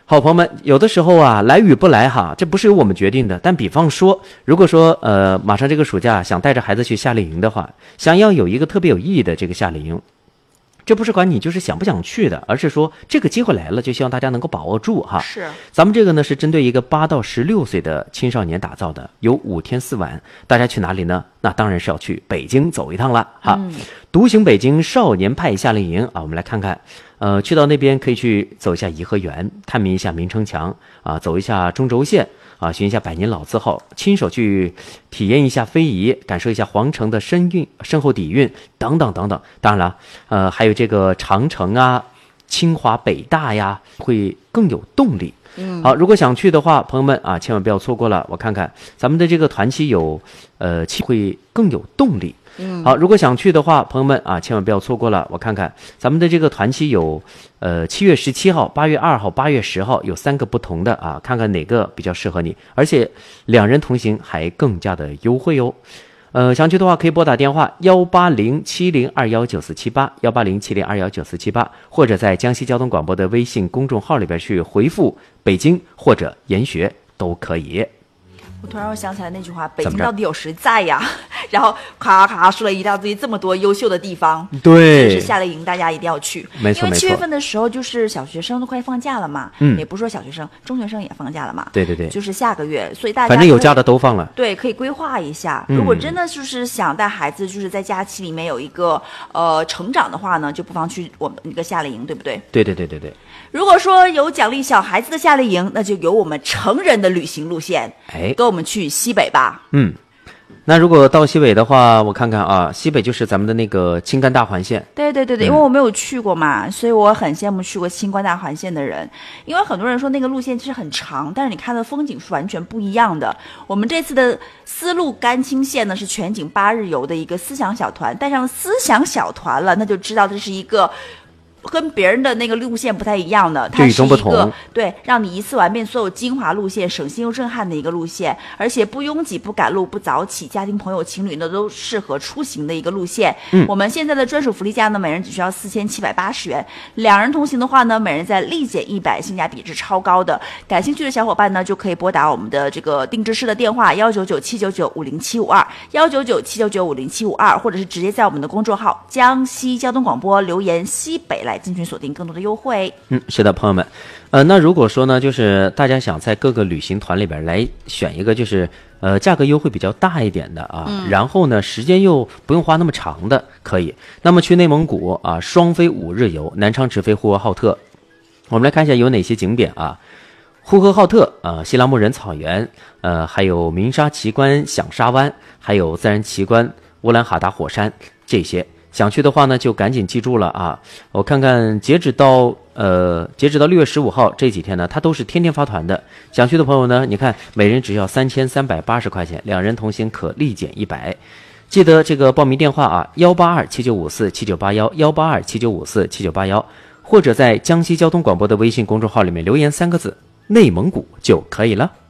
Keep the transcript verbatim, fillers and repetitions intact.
好朋友们，有的时候啊，来与不来哈，这不是由我们决定的。但比方说，如果说呃，马上这个暑假想带着孩子去夏令营的话，想要有一个特别有意义的这个夏令营，这不是管你就是想不想去的，而是说这个机会来了，就希望大家能够把握住哈。 是，咱们这个呢是针对一个八到十六岁的青少年打造的，有五天四晚，大家去哪里呢？那当然是要去北京走一趟了哈。嗯、独行北京少年派夏令营啊，我们来看看。呃，去到那边可以去走一下颐和园，探明一下明城墙啊，走一下中轴线啊，寻一下百年老字号，亲手去体验一下非遗，感受一下皇城的深韵、深厚底蕴等等等等。当然了，呃，还有这个长城啊、清华、北大呀，会更有动力。嗯，好，如果想去的话，朋友们啊，千万不要错过了。我看看咱们的这个团期有，呃，会更有动力。嗯，好，如果想去的话，朋友们啊，千万不要错过了。我看看咱们的这个团期有，呃，七月十七号、八月二号、八月十号有三个不同的啊，看看哪个比较适合你，而且两人同行还更加的优惠哦。呃，想去的话可以拨打电话幺八零七零二幺九四七八幺八零七零二幺九四七八，或者在江西交通广播的微信公众号里边去回复北京或者研学都可以。 我突然又想起来那句话，北京到底有谁在呀？然后咔咔说了一大堆这么多优秀的地方。 对， 是夏令营，大家一定要去。 没错， 因为七月份的时候就是小学生都快放假了嘛。嗯，也不是说小学生，中学生也放假了嘛。 对对对， 就是下个月，所以大家反正有假的都放了。 对，可以规划一下。如果真的就是想带孩子，就是在假期里面有一个呃成长的话呢，就不妨去我们一个夏令营，对不对？ 对对对对对。 如果说有奖励小孩子的夏令营，那就有我们成人的旅行路线。 哎， 跟我们去西北吧。 嗯，那如果到西北的话，我看看啊，西北就是咱们的那个青甘大环线。 对对对对、嗯，因为我没有去过嘛，所以我很羡慕去过青甘大环线的人。因为很多人说那个路线其实很长，但是你看的风景是完全不一样的。我们这次的丝路甘青线呢是全景八日游的一个思想小团，带上思想小团了，那就知道这是一个跟别人的那个路线不太一样的，它是一个对让你一次玩遍所有精华路线，省心又震撼的一个路线，而且不拥挤、不赶路、不早起，家庭、朋友、情侣呢都适合出行的一个路线。嗯，我们现在的专属福利价呢，每人只需要四千七百八十元，两人同行的话呢，每人再立减一百，性价比是超高的。感兴趣的小伙伴呢，就可以拨打我们的这个定制式的电话幺九九七九九五零七五二幺九九七九九五零七五二，或者是直接在我们的公众号江西交通广播留言西北来进群锁定更多的优惠。 嗯，是的，朋友们，呃，那如果说呢，就是大家想在各个旅行团里边来选一个，就是呃价格优惠比较大一点的啊、嗯，然后呢时间又不用花那么长的，可以。那么去内蒙古啊，双飞五日游，南昌直飞呼和浩特。我们来看一下有哪些景点啊？呼和浩特啊、呃，西拉木仁草原，呃，还有鸣沙奇观、响沙湾，还有自然奇观乌兰哈达火山这些。想去的话呢，就赶紧记住了啊！我看看，截止到呃，截止到六月十五号这几天呢，它都是天天发团的。想去的朋友呢，你看每人只要三千三百八十块钱，两人同行可立减一百。记得这个报名电话啊，幺八二七九五四七九八幺，幺八二七九五四七九八幺，或者在江西交通广播的微信公众号里面留言三个字“内蒙古”就可以了。